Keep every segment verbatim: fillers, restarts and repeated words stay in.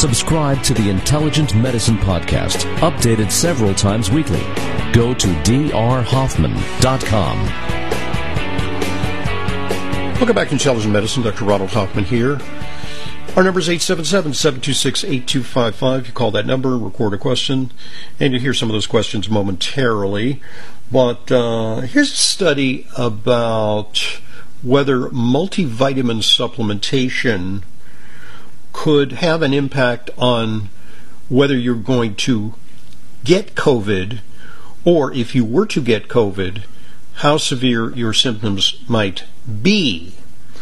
Subscribe to the Intelligent Medicine Podcast, updated several times weekly. Go to d r hoffman dot com. Welcome back to Intelligent Medicine. Doctor Ronald Hoffman here. Our number is eight seven seven, seven two six, eight two five five. You call that number, record a question, and you'll hear some of those questions momentarily. But uh, here's a study about whether multivitamin supplementation could have an impact on whether you're going to get COVID, or if you were to get COVID, how severe your symptoms might be.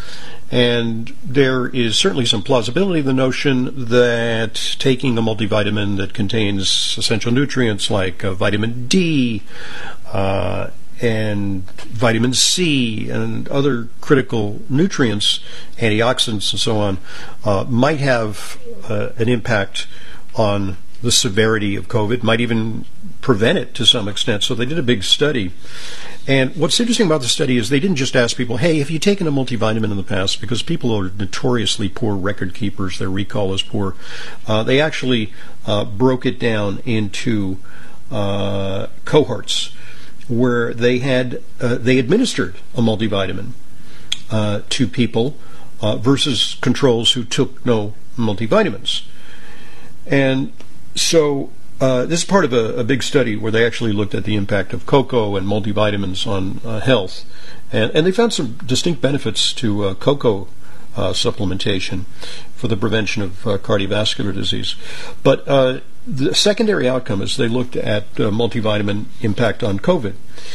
And there is certainly some plausibility in the notion that taking a multivitamin that contains essential nutrients like uh, vitamin D uh, and vitamin C and other critical nutrients, antioxidants and so on, uh, might have uh, an impact on the severity of COVID, might even prevent it to some extent. So they did a big study. And what's interesting about the study is they didn't just ask people, hey, have you taken a multivitamin in the past? Because people are notoriously poor record keepers. Their recall is poor. Uh, they actually uh, broke it down into uh, cohorts where they had uh, they administered a multivitamin uh, to people uh, versus controls who took no multivitamins. And so uh, this is part of a, a big study where they actually looked at the impact of cocoa and multivitamins on uh, health. And, and they found some distinct benefits to uh, cocoa uh, supplementation for the prevention of uh, cardiovascular disease. But uh, the secondary outcome is they looked at uh, multivitamin impact on COVID.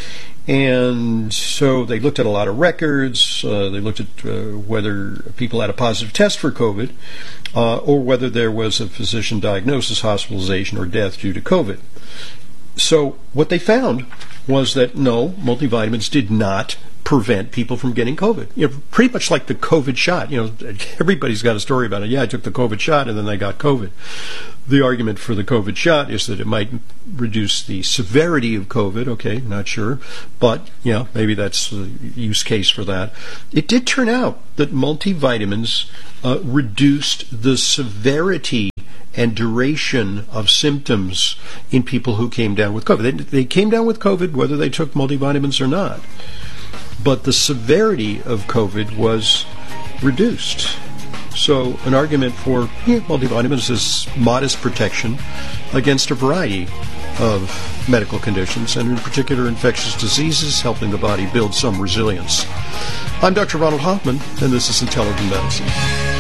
And so they looked at a lot of records. Uh, they looked at uh, whether people had a positive test for COVID uh, or whether there was a physician diagnosis, hospitalization, or death due to COVID. So what they found was that no, multivitamins did not prevent people from getting COVID. You know, pretty much like the COVID shot. You know, everybody's got a story about it. Yeah, I took the COVID shot and then I got COVID. The argument for the COVID shot is that it might reduce the severity of COVID. Okay, not sure. But, you know, maybe that's the use case for that. It did turn out that multivitamins uh, reduced the severity and duration of symptoms in people who came down with COVID. They, they came down with COVID whether they took multivitamins or not. But the severity of COVID was reduced. So an argument for yeah, multivitamins is modest protection against a variety of medical conditions, and in particular infectious diseases, helping the body build some resilience. I'm Doctor Ronald Hoffman, and this is Intelligent Medicine.